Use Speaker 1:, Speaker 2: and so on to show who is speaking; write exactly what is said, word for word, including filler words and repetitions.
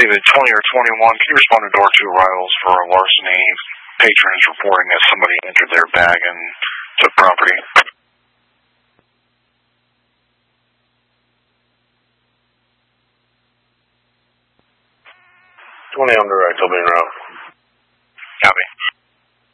Speaker 1: David, twenty or twenty-one, can you respond to door two arrivals for a larceny? Patrons reporting that somebody entered their bag and took property.
Speaker 2: twenty on direct, I'll be en route.